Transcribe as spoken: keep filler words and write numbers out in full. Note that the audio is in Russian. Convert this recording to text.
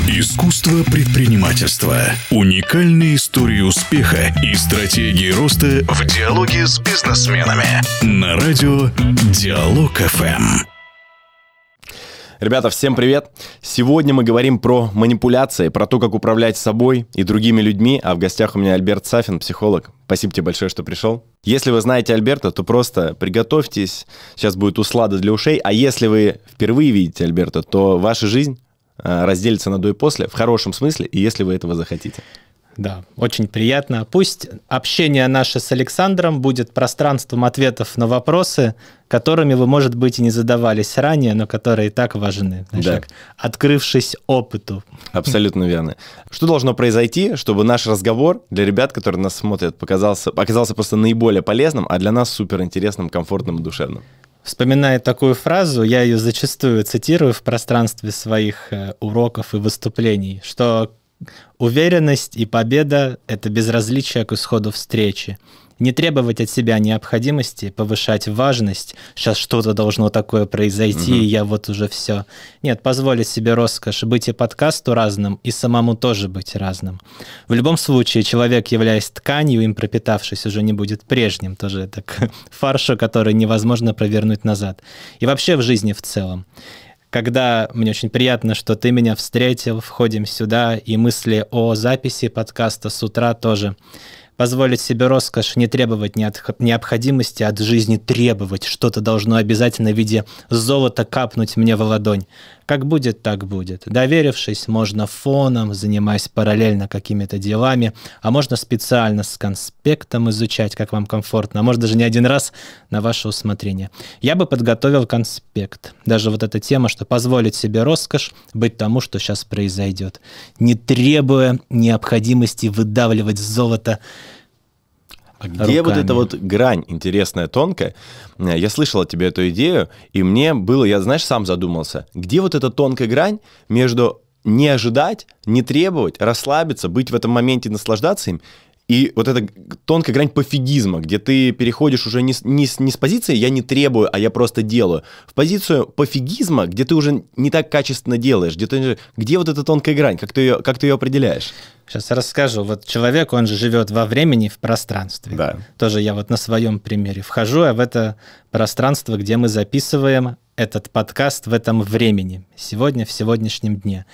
Искусство предпринимательства. Уникальные истории успеха и стратегии роста в диалоге с бизнесменами. На радио Диалог эф эм. Ребята, всем привет! Сегодня мы говорим про манипуляции, про то, как управлять собой и другими людьми, а в гостях у меня Альберт Сафин, психолог. Спасибо тебе большое, что пришел. Если вы знаете Альберта, то просто приготовьтесь, сейчас будет услада для ушей, а если вы впервые видите Альберта, то ваша жизнь разделится на до и после, в хорошем смысле, и если вы этого захотите. Да, очень приятно. Пусть общение наше с Александром будет пространством ответов на вопросы, которыми вы, может быть, и не задавались ранее, но которые и так важны, знаешь, да. как открывшись опыту. Абсолютно верно. Что должно произойти, чтобы наш разговор для ребят, которые нас смотрят, показался, оказался просто наиболее полезным, а для нас суперинтересным, комфортным и душевным? Вспоминая такую фразу, я ее зачастую цитирую в пространстве своих уроков и выступлений, что уверенность и победа – это безразличие к исходу встречи. Не требовать от себя необходимости, повышать важность. Сейчас что-то должно такое произойти, угу. и я вот уже все. Нет, позволить себе роскошь быть и подкасту разным, и самому тоже быть разным. В любом случае, человек, являясь тканью, им пропитавшись, уже не будет прежним. Тоже так фаршу, который невозможно провернуть назад. И вообще в жизни в целом. Когда мне очень приятно, что ты меня встретил, входим сюда, и мысли о записи подкаста с утра тоже. Позволить себе роскошь, не требовать необходимости от жизни, требовать. Что-то должно обязательно в виде золота капнуть мне в ладонь. Как будет, так будет. Доверившись, можно фоном, занимаясь параллельно какими-то делами, а можно специально с конспектом изучать, как вам комфортно, а может даже не один раз на ваше усмотрение. Я бы подготовил конспект. Даже вот эта тема, что позволить себе роскошь быть тому, что сейчас произойдет, не требуя необходимости выдавливать золото. А где руками. Вот эта вот грань интересная, тонкая? Я слышал от тебя эту идею, и мне было, я, знаешь, сам задумался, где вот эта тонкая грань между не ожидать, не требовать, расслабиться, быть в этом моменте, наслаждаться им, и вот эта тонкая грань пофигизма, где ты переходишь уже не с, не, с, не с позиции «я не требую, а я просто делаю», в позицию пофигизма, где ты уже не так качественно делаешь, где, ты, где вот эта тонкая грань, как ты ее, как ты ее определяешь? Сейчас расскажу. Вот человек, он же живет во времени, в пространстве. Да. Тоже я вот на своем примере вхожу я в это пространство, где мы записываем этот подкаст в этом времени, сегодня, в сегодняшнем дне.